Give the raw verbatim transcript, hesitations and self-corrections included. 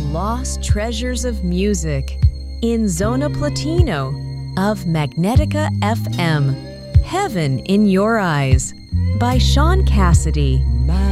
lost treasures of music in Zona Platino of Magnetica F M. Heaven in Your Eyes by Sean Cassidy.